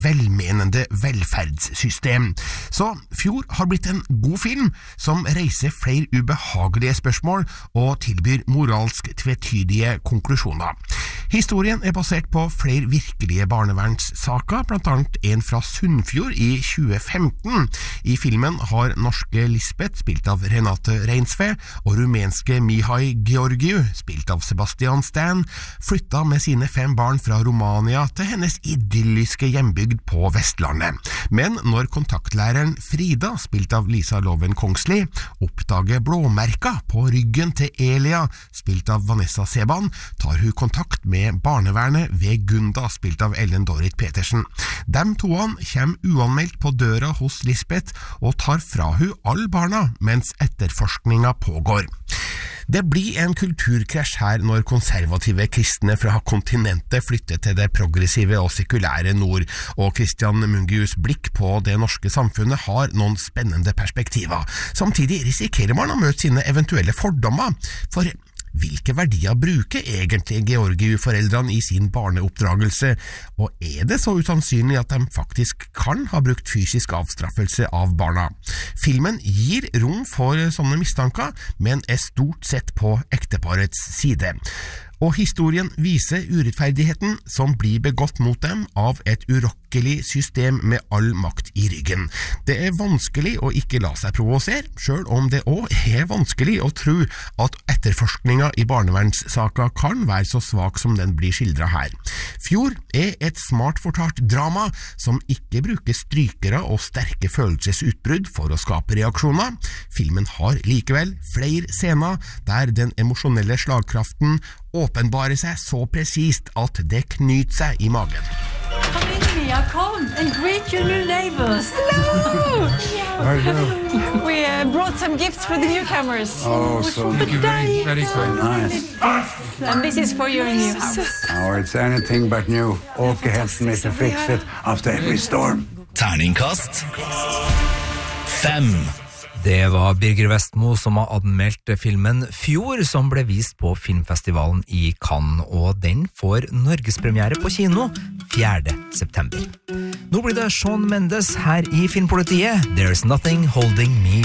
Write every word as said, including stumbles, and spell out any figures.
velmenende velferdssystem. Så Fjord har blitt en god film som reiser flere ubehagelige spørsmål og tilbyr moralsk tvetydige konklusjoner. Historien er basert på flere virkelige barnevernssaker, blant annet en fra Sunnfjord i tjue femten. I filmen har norske Lisbeth, spilt av Renate Reinsve, og rumenske Mihai Georgiou, spilt av Sebastian Stan, flytta med sine fem barn fra Romania til hennes idylliske hjembygd på Vestlandet. Men når kontaktlæreren Frida, spilt av Lisa Loven Kongsli, oppdager blåmerka på ryggen til Elia, spilt av Vanessa Seban, tar hun kontakt med barnevernet ved Gunda, spilt av Ellen Dorrit Petersen. Dem toene kommer uanmeldt på døra hos Lisbeth og tar fra hun alle barna mens etterforskninga pågår. Det blir en kulturkrasj her når konservative kristne fra kontinentet flytter til det progressive og sekulære nord, og Christian Mungius blikk på det norske samfunnet har noen spennende perspektiver. Samtidig risikerer man å møte sine eventuelle fordommer, for hvilke verdier bruker egentlig Georgiou-foreldrene i sin barneoppdragelse, og er det så usannsynlig at de faktisk kan ha brukt fysisk avstraffelse av barna? Filmen gir rom for sånne mistanker, men er stort sett på ekteparets side. Og historien viser urettferdigheten som blir begått mot dem av et urokkelig system med all makt i ryggen. Det er vanskelig å ikke la seg provosere, selv om det også er vanskelig å tro at etterforskninga i barnevernssaker kan være så svak som den blir skildret her. Fjord er et smart fortalt drama som ikke bruker strykere og sterke følelsesutbrudd for å skape reaksjoner. Filmen har likevel flere scener der den emosjonelle slagkraften åpenbarer seg så presist at det knyter seg i magen. Come in, Mia, come and greet your new neighbors. Hello! Hello. We uh, brought some gifts for the newcomers. Oh, so very, very nice. And this is for your new house. Oh, it's anything but new. Åke helst me to fix it after every storm. Terningkast fem. Det var Birger Vestmo som har anmeldt filmen Fjord, som ble vist på filmfestivalen i Cannes, og den får norgespremiere på kino fjerde september. Nå blir det Shawn Mendes her i Filmpolitiet. There's nothing holding me